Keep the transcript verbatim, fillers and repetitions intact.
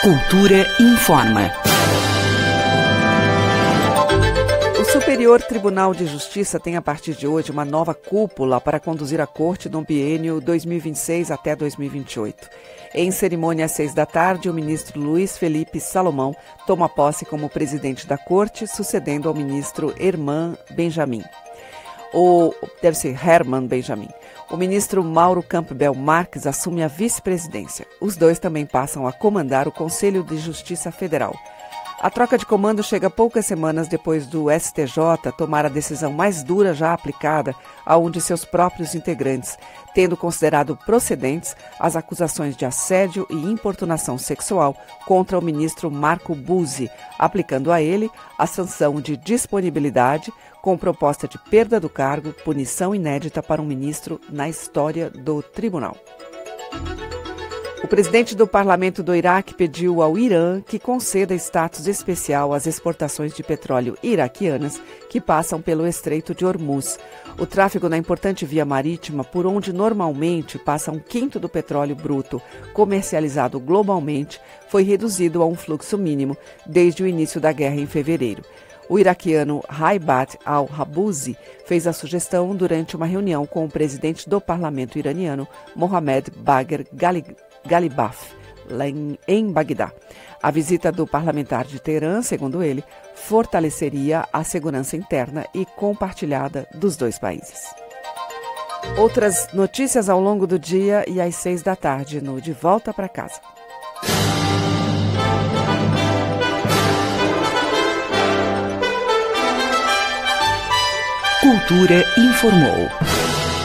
Cultura informa. O Superior Tribunal de Justiça tem a partir de hoje uma nova cúpula para conduzir a corte no biênio dois mil e vinte e seis até dois mil e vinte e oito. Em cerimônia às seis da tarde, o ministro Luiz Felipe Salomão toma posse como presidente da corte, sucedendo ao ministro Herman Benjamin. Ou deve ser Herman Benjamin. O ministro Mauro Campbell Marques assume a vice-presidência. Os dois também passam a comandar o Conselho de Justiça Federal. A troca de comando chega poucas semanas depois do S T J tomar a decisão mais dura já aplicada a um de seus próprios integrantes, tendo considerado procedentes as acusações de assédio e importunação sexual contra o ministro Marco Buzzi, aplicando a ele a sanção de disponibilidade com proposta de perda do cargo, punição inédita para um ministro na história do tribunal. O presidente do parlamento do Iraque pediu ao Irã que conceda status especial às exportações de petróleo iraquianas que passam pelo Estreito de Hormuz. O tráfego na importante via marítima, por onde normalmente passa um quinto do petróleo bruto comercializado globalmente, foi reduzido a um fluxo mínimo desde o início da guerra em fevereiro. O iraquiano Haibat al-Habouzi fez a sugestão durante uma reunião com o presidente do parlamento iraniano, Mohamed Bagher Ghalibaf, lá em, em Bagdá. A visita do parlamentar de Teherã, segundo ele, fortaleceria a segurança interna e compartilhada dos dois países. Outras notícias ao longo do dia e às seis da tarde no De Volta para Casa. Cultura informou.